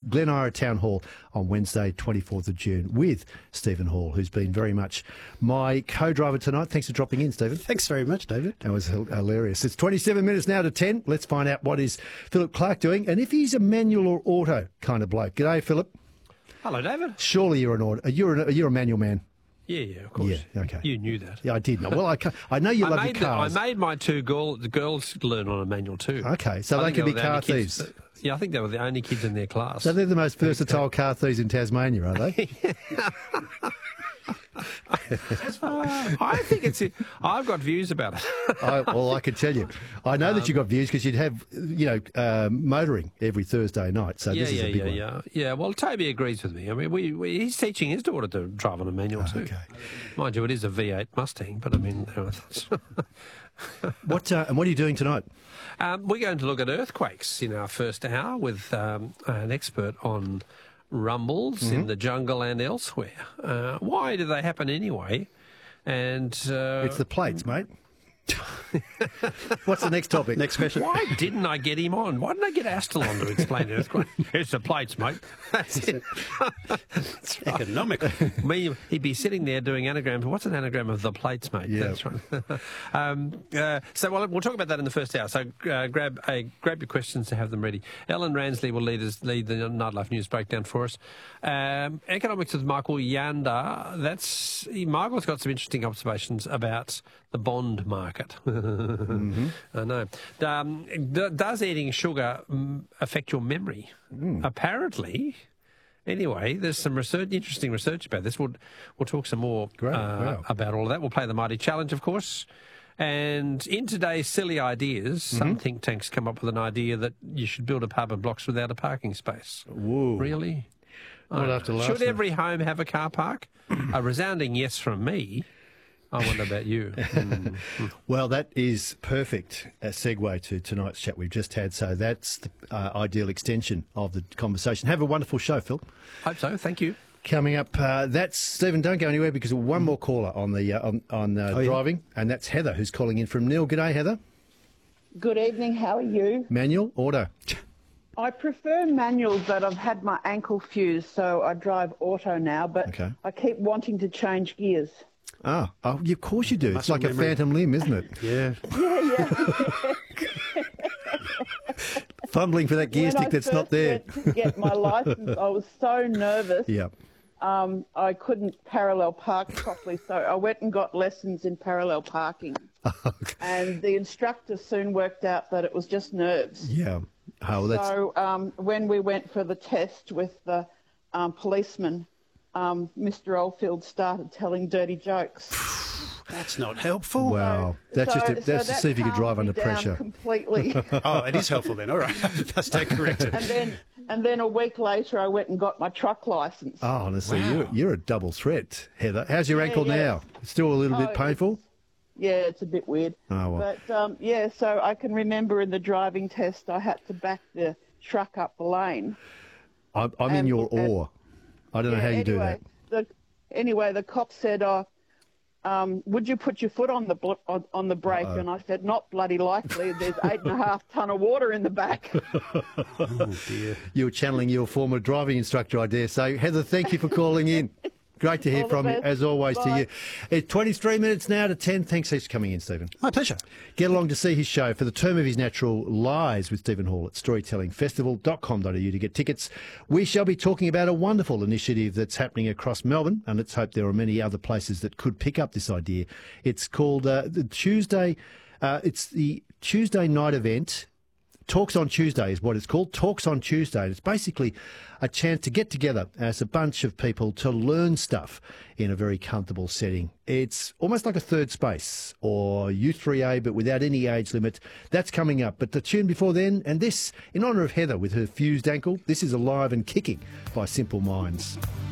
Glen Ira Town Hall on Wednesday, 24th of June, with Stephen Hall, who's been very much my co-driver tonight. Thanks for dropping in, Stephen. Thanks very much, David. That was hilarious. It's 27 minutes now to 10. Let's find out what is Philip Clark doing and if he's a manual or auto kind of bloke. G'day, Philip. Hello, David. Surely you're an auto. You're a manual man. Yeah, of course. Yeah, okay. You knew that. Yeah, I did. Well, I know you love your cars. I made my two girls learn on a manual too. Okay, so they could be car thieves. Yeah, I think they were the only kids in their class. So they're the most versatile car thieves in Tasmania, are they? I think it's. I've got views about it. I can tell you. I know that you got views because you'd have, motoring every Thursday night. So this is a big one. Yeah. Well, Toby agrees with me. I mean, he's teaching his daughter to drive on a manual too. Okay. Mind you, it is a V8 Mustang, but I mean. What are you doing tonight? We're going to look at earthquakes in our first hour with an expert on rumbles in the jungle and elsewhere. Why do they happen anyway? And it's the plates, mate. What's the next topic? Next question. Why didn't I get him on? Why didn't I get Astle on to explain earthquake? It's the plates, mate. That's it. That's right. Economical. He'd be sitting there doing anagrams. What's an anagram of the plates, mate? Yeah. That's right. So we'll talk about that in the first hour. So grab your questions to have them ready. Ellen Ransley will lead the Nightlife News breakdown for us. Economics with Michael Yanda. Michael's got some interesting observations about the bond market. I know. Does eating sugar affect your memory? Apparently. Anyway, there's some interesting research about this. We'll talk some more about all of that. We'll play the Mighty Challenge, of course. And in today's silly ideas, some think tanks come up with an idea that you should build apartment blocks without a parking space. Whoa. Really? Should Should every home have a car park? A resounding yes from me. I wonder about you. Well, that is perfect a segue to tonight's chat we've just had. So that's the ideal extension of the conversation. Have a wonderful show, Phil. Hope so. Thank you. Coming up, that's Stephen. Don't go anywhere because we've one more caller on the driving, and that's Heather who's calling in from Neil. G'day, Heather. Good evening. How are you? Manual, auto. I prefer manual, but I've had my ankle fused, so I drive auto now. But I keep wanting to change gears. Oh, of course you do. It's like a phantom limb, isn't it? Yeah. Yeah. Fumbling for that gear stick that's not there. When I first went to get my licence, I was so nervous. Yeah. I couldn't parallel park properly, so I went and got lessons in parallel parking. Okay. And the instructor soon worked out that it was just nerves. Yeah. Oh, that's... So when we went for the test with the policeman, Mr. Oldfield started telling dirty jokes. That's not helpful. Wow. That's to see if you could drive under pressure. Completely. Oh, it is helpful then. All right. That's corrected. And then a week later, I went and got my truck licence. Oh, honestly, Wow. you're a double threat, Heather. How's your ankle now? Still a little bit painful? It's a bit weird. Oh, well. But, so I can remember in the driving test, I had to back the truck up the lane. I'm in your awe. I don't know how you do that. The cop said, would you put your foot on the brake? And I said, not bloody likely. There's 8.5 ton of water in the back. Oh, dear. You were channeling your former driving instructor, I dare say. Heather, thank you for calling in. Great to hear from you, as always, to you. It's 23 minutes now to 10. Thanks for coming in, Stephen. My pleasure. Get along to see his show for the term of his natural lies with Stephen Hall at storytellingfestival.com.au to get tickets. We shall be talking about a wonderful initiative that's happening across Melbourne, and let's hope there are many other places that could pick up this idea. It's called the Tuesday night event. Talks on Tuesday is what it's called. Talks on Tuesday. It's basically a chance to get together as a bunch of people to learn stuff in a very comfortable setting. It's almost like a third space or U3A, but without any age limit. That's coming up. But the tune before then, and this in honour of Heather with her fused ankle, this is Alive and Kicking by Simple Minds.